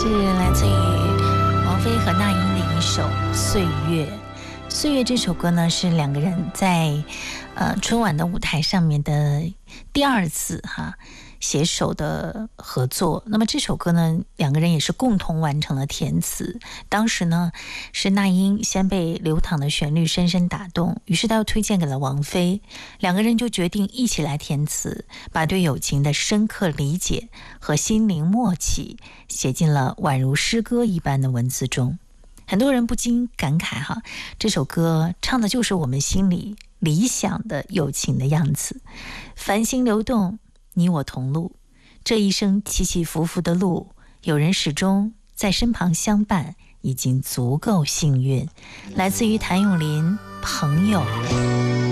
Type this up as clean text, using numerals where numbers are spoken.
是来自于王菲和那英的一首《岁月》。岁月这首歌呢，是两个人在春晚的舞台上面的第二次携手的合作。那么这首歌呢，两个人也是共同完成了填词。当时呢，是那英先被流淌的旋律深深打动，于是他又推荐给了王菲，两个人就决定一起来填词，把对友情的深刻理解和心灵默契写进了宛如诗歌一般的文字中。很多人不禁感慨这首歌唱的就是我们心里理想的友情的样子。繁星流动，你我同路，这一生起起伏伏的路，有人始终在身旁相伴，已经足够幸运。来自于谭咏麟《朋友》。